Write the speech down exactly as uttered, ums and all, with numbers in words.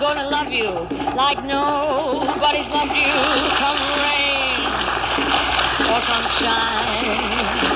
gonna love you like nobody's loved you. Come rain or come shine.